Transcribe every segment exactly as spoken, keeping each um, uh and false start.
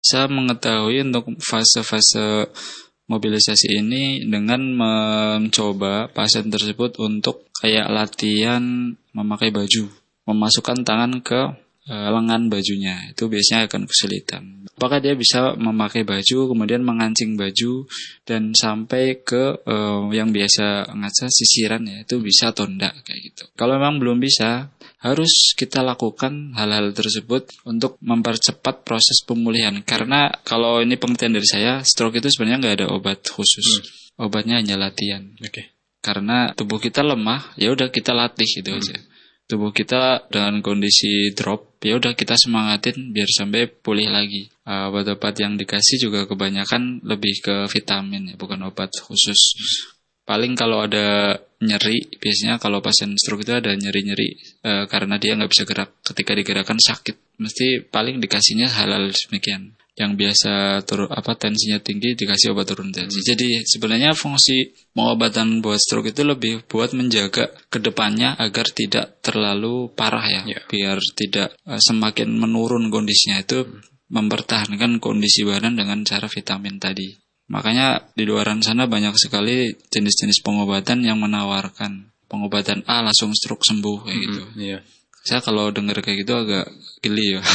Bisa mengetahui untuk fase-fase mobilisasi ini dengan mencoba pasien tersebut untuk kayak latihan memakai baju, memasukkan tangan ke e, lengan bajunya. Itu biasanya akan kesulitan. Apakah dia bisa memakai baju, kemudian mengancing baju dan sampai ke e, yang biasa ngaca sisiran ya, itu bisa atau enggak kayak gitu. Kalau memang belum bisa, harus kita lakukan hal-hal tersebut untuk mempercepat proses pemulihan. Karena kalau ini pengertian dari saya, stroke itu sebenarnya nggak ada obat khusus. Hmm. Obatnya hanya latihan. Oke. Okay. Karena tubuh kita lemah, ya udah kita latih gitu hmm. aja. Tubuh kita dengan kondisi drop, ya udah kita semangatin biar sampai pulih lagi. Uh, obat-obat yang dikasih juga kebanyakan lebih ke vitamin ya, bukan obat khusus. Hmm. Paling kalau ada nyeri, biasanya kalau pasien stroke itu ada nyeri-nyeri e, karena dia nggak bisa gerak. Ketika digerakkan sakit, mesti paling dikasihnya hal-hal demikian. Yang biasa turun apa tensinya tinggi dikasih obat turun tensi. Hmm. Jadi sebenarnya fungsi pengobatan buat stroke itu lebih buat menjaga kedepannya agar tidak terlalu parah ya, yeah. biar tidak e, semakin menurun kondisinya. Itu hmm. mempertahankan kondisi badan dengan cara vitamin tadi. Makanya di luaran sana banyak sekali jenis-jenis pengobatan yang menawarkan pengobatan A langsung stroke sembuh kayak gitu. Mm, iya. Saya kalau dengar kayak gitu agak geli ya.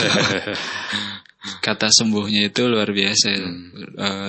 Kata sembuhnya itu luar biasa. Mm. Uh,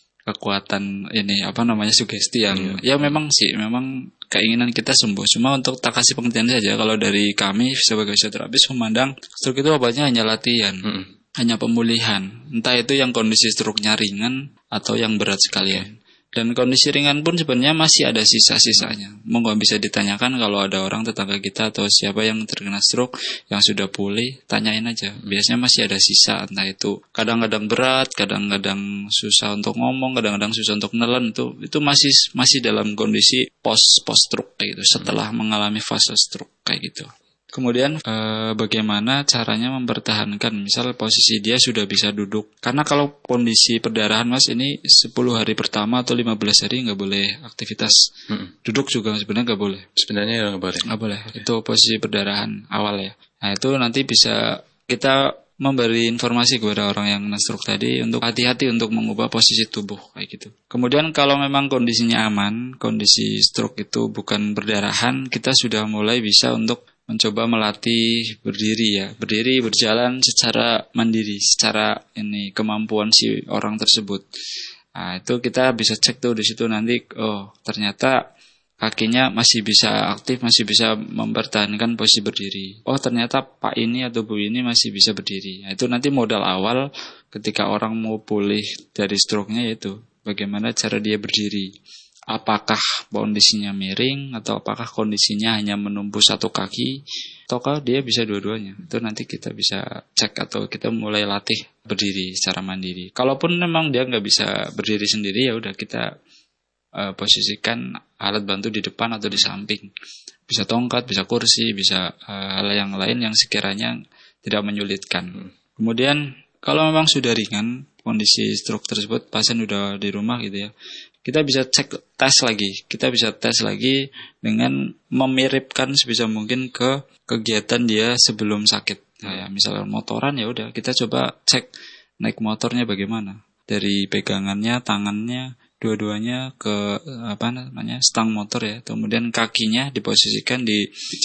kekuatan ini apa namanya sugesti yang iya. Ya memang sih memang keinginan kita sembuh. Cuma untuk tak kasih pengertian saja kalau dari kami sebagai fisioterapis memandang stroke itu obatnya hanya latihan. Mm. Hanya pemulihan, entah itu yang kondisi stroke-nya ringan atau yang berat sekalian. Dan kondisi ringan pun sebenarnya masih ada sisa-sisanya. Monggo bisa ditanyakan kalau ada orang tetangga kita atau siapa yang terkena stroke yang sudah pulih, tanyain aja. Biasanya masih ada sisa, entah itu kadang-kadang berat, kadang-kadang susah untuk ngomong, kadang-kadang susah untuk nelen, itu itu masih masih dalam kondisi post post stroke kayak gitu. Setelah mengalami fase stroke kayak gitu. Kemudian eh, bagaimana caranya mempertahankan misal posisi dia sudah bisa duduk. Karena kalau kondisi perdarahan Mas ini sepuluh hari pertama atau lima belas hari nggak boleh aktivitas. Hmm. Duduk juga sebenarnya nggak boleh. Sebenarnya nggak boleh. Nggak boleh. Okay. Itu posisi perdarahan awal ya. Nah itu nanti bisa kita memberi informasi kepada orang yang stroke tadi untuk hati-hati untuk mengubah posisi tubuh kayak gitu. Kemudian kalau memang kondisinya aman, kondisi stroke itu bukan perdarahan, kita sudah mulai bisa untuk mencoba melatih berdiri ya, berdiri berjalan secara mandiri, secara ini kemampuan si orang tersebut. Nah, itu kita bisa cek tuh di situ nanti, oh ternyata kakinya masih bisa aktif, masih bisa mempertahankan posisi berdiri. Oh ternyata Pak ini atau Bu ini masih bisa berdiri. Nah, itu nanti modal awal ketika orang mau pulih dari stroke-nya yaitu bagaimana cara dia berdiri. Apakah kondisinya miring atau apakah kondisinya hanya menumpu satu kaki ataukah dia bisa dua-duanya. Itu nanti kita bisa cek atau kita mulai latih berdiri secara mandiri. Kalaupun memang dia nggak bisa berdiri sendiri ya udah kita uh, posisikan alat bantu di depan atau di samping. Bisa tongkat, bisa kursi, bisa uh, hal yang lain yang sekiranya tidak menyulitkan. Kemudian kalau memang sudah ringan kondisi stroke tersebut, pasien udah di rumah gitu ya, kita bisa cek tes lagi. Kita bisa tes lagi dengan memiripkan sebisa mungkin ke kegiatan dia sebelum sakit. Nah, ya, misalnya motoran ya udah kita coba cek naik motornya bagaimana. Dari pegangannya, tangannya, dua-duanya ke apa namanya stang motor ya. Kemudian kakinya diposisikan di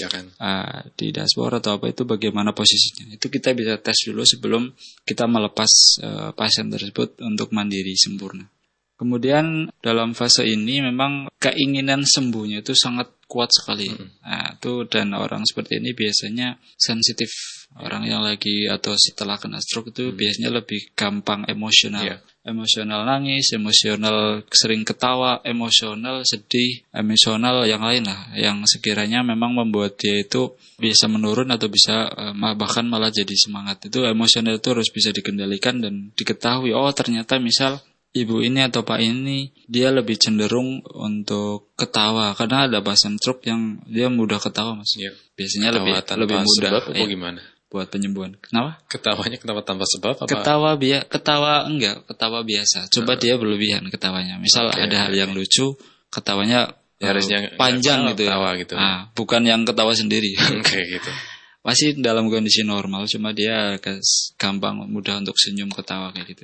uh, di dashboard atau apa itu bagaimana posisinya. Itu kita bisa tes dulu sebelum kita melepas uh, pasien tersebut untuk mandiri sempurna. Kemudian dalam fase ini memang keinginan sembuhnya itu sangat kuat sekali. Hmm. Nah, itu dan orang seperti ini biasanya sensitif. Orang yang lagi atau setelah kena stroke itu hmm. biasanya lebih gampang emosional. Yeah. Emosional nangis, emosional sering ketawa, emosional sedih, emosional yang lain lah. Yang sekiranya memang membuat dia itu bisa menurun atau bisa bahkan malah jadi semangat. Itu emosional itu harus bisa dikendalikan dan diketahui. Oh ternyata misal ibu ini atau pak ini dia lebih cenderung untuk ketawa karena ada pasien stroke yang dia mudah ketawa Mas. Ya. Biasanya ketawa lebih lebih mudah sebab, ya, gimana? Buat penyembuhan. Kenapa? Ketawanya ketawa tanpa sebab apa? Ketawa biasa, ketawa enggak, ketawa biasa. Coba uh, dia berlebihan ketawanya. Misal okay, ada hal yang okay. lucu, ketawanya ya, harusnya panjang ya, gitu. Ketawa gitu. Nah, bukan yang ketawa sendiri. Kayak gitu. Masih dalam kondisi normal, cuma dia gampang mudah untuk senyum ketawa kayak gitu.